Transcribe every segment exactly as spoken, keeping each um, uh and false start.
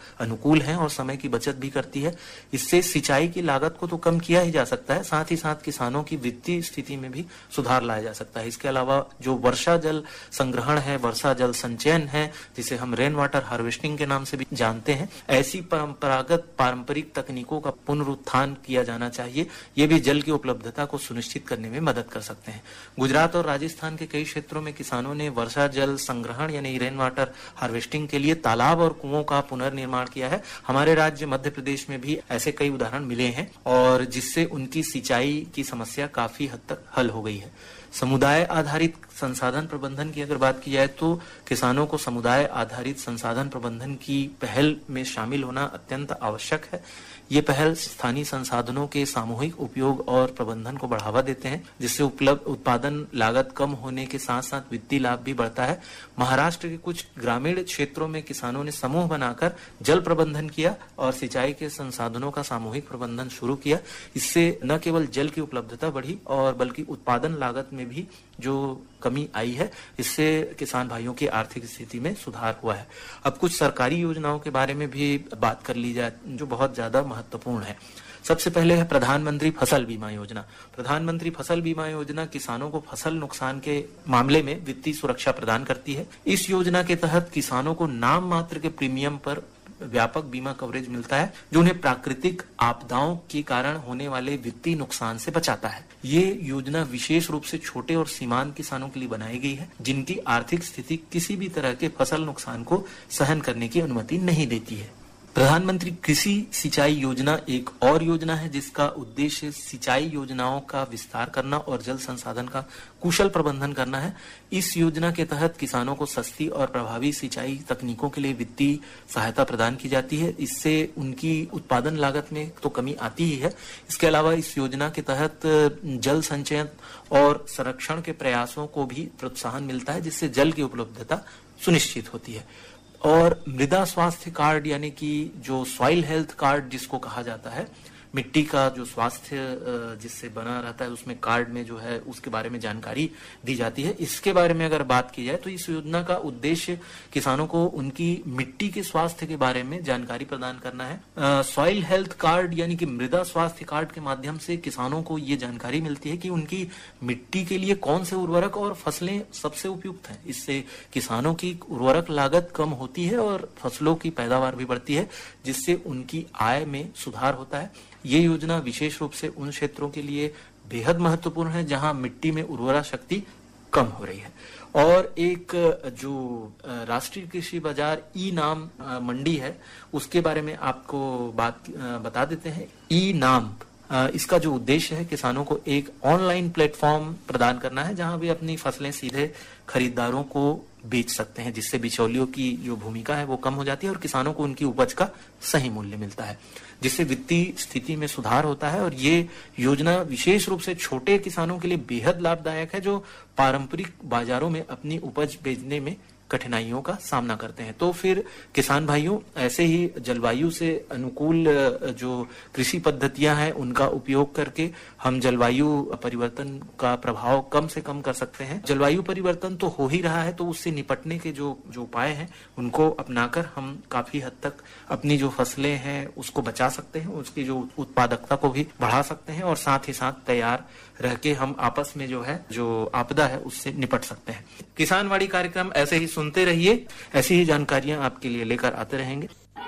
अनुकूल हैं और समय की बचत भी करती है। इससे सिंचाई की लागत को तो कम किया ही जा सकता है, साथ ही साथ किसानों की वित्तीय स्थिति में भी सुधार लाया जा सकता है। इसके अलावा जो वर्षा जल संग्रहण है, वर्षा जल संचयन है, जिसे हम रेन वाटर हार्वेस्टिंग के नाम से भी जानते हैं, ऐसी परंपरागत पारंपरिक तकनीकों का पुनरुत्थान किया जाना चाहिए। ये भी जल की उपलब्धता को सुनिश्चित करने में मदद कर सकते हैं। गुजरात और राजस्थान के कई क्षेत्रों में किसानों ने वर्षा जल संग्रहण यानी रेन वाटर हार्वेस्टिंग के लिए तालाब और कुओं का पुनर्निर्माण किया है। हमारे राज्य मध्य प्रदेश में भी ऐसे कई उदाहरण मिले हैं और जिससे उनकी सिंचाई की समस्या काफी हद तक हल हो गई है। समुदाय आधारित संसाधन प्रबंधन की अगर बात की जाए तो किसानों को समुदाय आधारित संसाधन प्रबंधन की पहल में शामिल होना अत्यंत आवश्यक है। ये पहल स्थानीय संसाधनों के सामूहिक उपयोग और प्रबंधन को बढ़ावा देते हैं, जिससे उपलब्ध उत्पादन लागत कम होने के साथ साथ वित्तीय लाभ भी बढ़ता है। महाराष्ट्र के कुछ ग्रामीण क्षेत्रों में किसानों ने समूह बनाकर जल प्रबंधन किया और सिंचाई के संसाधनों का सामूहिक प्रबंधन शुरू किया। इससे न केवल जल की उपलब्धता बढ़ी और बल्कि उत्पादन लागत में भी जो कमी आई है, इससे किसान भाइयों की आर्थिक स्थिति में सुधार हुआ है। अब कुछ सरकारी योजनाओं के बारे में भी बात कर ली जाए जो बहुत ज्यादा महत्वपूर्ण है। सबसे पहले है प्रधानमंत्री फसल बीमा योजना। प्रधानमंत्री फसल बीमा योजना किसानों को फसल नुकसान के मामले में वित्तीय सुरक्षा प्रदान करती है। इस योजना के तहत किसानों को नाम मात्र के प्रीमियम पर व्यापक बीमा कवरेज मिलता है, जो उन्हें प्राकृतिक आपदाओं के कारण होने वाले वित्तीय नुकसान से बचाता है। ये योजना विशेष रूप से छोटे और सीमांत किसानों के लिए बनाई गई है, जिनकी आर्थिक स्थिति किसी भी तरह के फसल नुकसान को सहन करने की अनुमति नहीं देती है। प्रधानमंत्री कृषि सिंचाई योजना एक और योजना है जिसका उद्देश्य सिंचाई योजनाओं का विस्तार करना और जल संसाधन का कुशल प्रबंधन करना है। इस योजना के तहत किसानों को सस्ती और प्रभावी सिंचाई तकनीकों के लिए वित्तीय सहायता प्रदान की जाती है। इससे उनकी उत्पादन लागत में तो कमी आती ही है। इसके अलावा इस योजना के तहत जल संचयन और संरक्षण के प्रयासों को भी प्रोत्साहन मिलता है, जिससे जल की उपलब्धता सुनिश्चित होती है। और मृदा स्वास्थ्य कार्ड यानी कि जो सॉइल हेल्थ कार्ड जिसको कहा जाता है, मिट्टी का जो स्वास्थ्य जिससे बना रहता है, उसमें कार्ड में जो है उसके बारे में जानकारी दी जाती है। इसके बारे में अगर बात की जाए तो इस योजना का उद्देश्य किसानों को उनकी मिट्टी के स्वास्थ्य के बारे में जानकारी प्रदान करना है। सॉइल हेल्थ कार्ड यानी कि मृदा स्वास्थ्य कार्ड के माध्यम से किसानों को ये जानकारी मिलती है कि उनकी मिट्टी के लिए कौन से उर्वरक और फसलें सबसे उपयुक्त हैं। इससे किसानों की उर्वरक लागत कम होती है और फसलों की पैदावार भी बढ़ती है, जिससे उनकी आय में सुधार होता है। ये योजना विशेष रूप से उन क्षेत्रों के लिए बेहद महत्वपूर्ण है जहां मिट्टी में उर्वरा शक्ति कम हो रही है। और एक जो राष्ट्रीय कृषि बाजार ई नाम मंडी है, उसके बारे में आपको बात बता देते हैं। ई नाम इसका जो उद्देश्य है किसानों को एक ऑनलाइन प्लेटफॉर्म प्रदान करना है जहां वे अपनी फसलें सीधे खरीदारों को बेच सकते हैं, जिससे बिचौलियों की जो भूमिका है वो कम हो जाती है और किसानों को उनकी उपज का सही मूल्य मिलता है, जिससे वित्तीय स्थिति में सुधार होता है। और ये योजना विशेष रूप से छोटे किसानों के लिए बेहद लाभदायक है जो पारंपरिक बाजारों में अपनी उपज बेचने में कठिनाइयों का सामना करते हैं। तो फिर किसान भाइयों, ऐसे ही जलवायु से अनुकूल जो कृषि पद्धतियां हैं उनका उपयोग करके हम जलवायु परिवर्तन का प्रभाव कम से कम कर सकते हैं। जलवायु परिवर्तन तो हो ही रहा है, तो उससे निपटने के जो जो उपाय हैं उनको अपनाकर हम काफी हद तक अपनी जो फसलें हैं उसको बचा सकते हैं, उसकी जो उत्पादकता को भी बढ़ा सकते हैं और साथ ही साथ तैयार रह के हम आपस में जो है जो आपदा है उससे निपट सकते हैं। किसानवाड़ी कार्यक्रम ऐसे ही सुनते रहिए, ऐसी ही जानकारियां आपके लिए लेकर आते रहेंगे।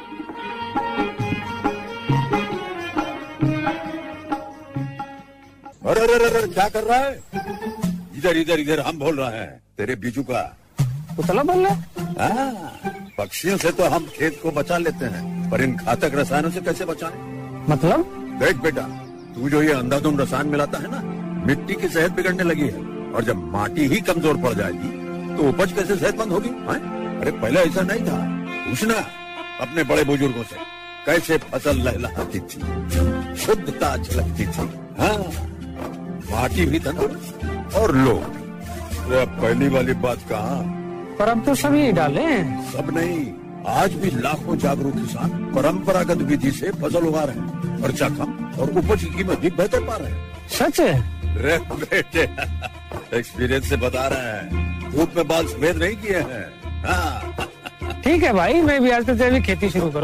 अरे अरे अरे क्या कर रहा है? इधर इधर इधर हम बोल रहे हैं तेरे बीजू का। कुतला बोल रहा है? पक्षियों से तो हम खेत को बचा लेते हैं, पर इन घातक रसायनों से कैसे बचाएं? मतलब? देख बेटा, तू जो ये अंधाधुंध रसायन मिलाता है ना, मिट्टी की सेहत बिगड़ने लगी है और जब माटी ही कमजोर पड़ जाएगी तो उपज कैसे सेहतमंद होगी? अरे पहले ऐसा नहीं था। पूछना अपने बड़े बुजुर्गों से, कैसे फसल लहलहाती थी, शुद्धता झलकती थी। हाँ, माटी भी तंदुरुस्त और लोग। अब पहली वाली बात कहाँ? पर अब तो सभी डाले। सब नहीं, आज भी लाखों जागरूक किसान परंपरागत विधि से फसल उगा रहे हैं, खर्चा कम और उपज की कीमत भी बेहतर पा रहे हैं। सच है? रे बेटे, एक्सपीरियंस से बता रहे हैं, धूप में बाल सफेद नहीं किए हैं। हाँ। ठीक है भाई, मैं भी आज से जैविक खेती शुरू करूँ।